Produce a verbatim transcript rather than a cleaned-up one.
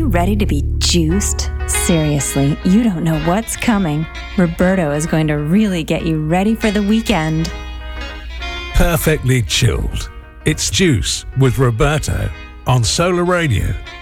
you ready to be juiced? Seriously, you don't know what's coming. Roberto is going to really get you ready for the weekend. Perfectly chilled. It's Juice with Roberto on Solar Radio.